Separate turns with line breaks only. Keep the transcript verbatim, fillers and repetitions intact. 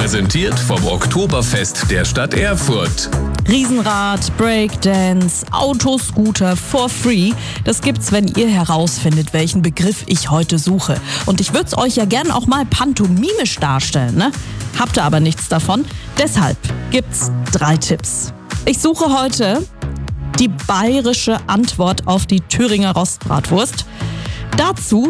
Präsentiert vom Oktoberfest der Stadt Erfurt.
Riesenrad, Breakdance, Autoscooter for free. Das gibt's, wenn ihr herausfindet, welchen Begriff ich heute suche. Und ich würde es euch ja gern auch mal pantomimisch darstellen, ne? Habt ihr aber nichts davon. Deshalb gibt's drei Tipps. Ich suche heute die bayerische Antwort auf die Thüringer Rostbratwurst. Dazu